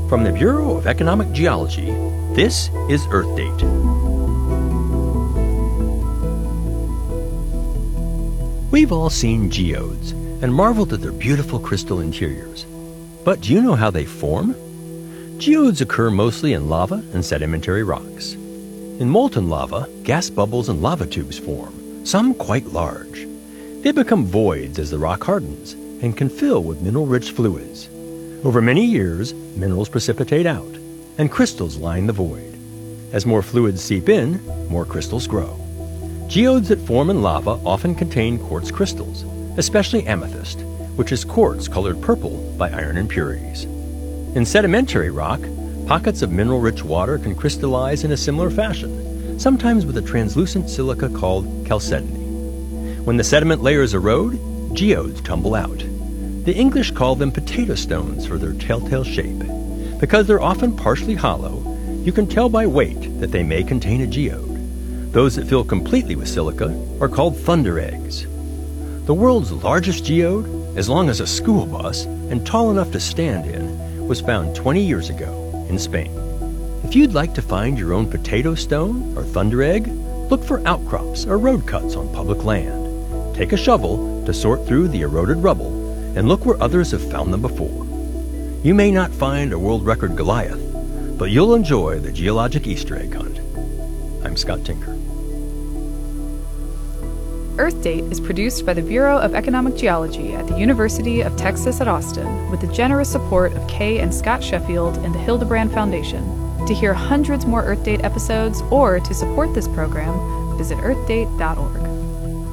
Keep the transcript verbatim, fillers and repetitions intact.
From the Bureau of Economic Geology, this is Earth Date. We've all seen geodes and marveled at their beautiful crystal interiors. But do you know how they form? Geodes occur mostly in lava and sedimentary rocks. In molten lava, gas bubbles and lava tubes form, some quite large. They become voids as the rock hardens and can fill with mineral-rich fluids. Over many years, minerals precipitate out, and crystals line the void. As more fluids seep in, more crystals grow. Geodes that form in lava often contain quartz crystals, especially amethyst, which is quartz colored purple by iron impurities. In sedimentary rock, pockets of mineral-rich water can crystallize in a similar fashion, sometimes with a translucent silica called chalcedony. When the sediment layers erode, geodes tumble out. The English call them potato stones for their telltale shape. Because they're often partially hollow, you can tell by weight that they may contain a geode. Those that fill completely with silica are called thunder eggs. The world's largest geode, as long as a school bus and tall enough to stand in, was found twenty years ago in Spain. If you'd like to find your own potato stone or thunder egg, look for outcrops or road cuts on public land. Take a shovel to sort through the eroded rubble and look where others have found them before. You may not find a world record Goliath, but you'll enjoy the geologic Easter egg hunt. I'm Scott Tinker. Earth Date is produced by the Bureau of Economic Geology at the University of Texas at Austin with the generous support of Kay and Scott Sheffield and the Hildebrand Foundation. To hear hundreds more Earth Date episodes or to support this program, visit earth date dot org.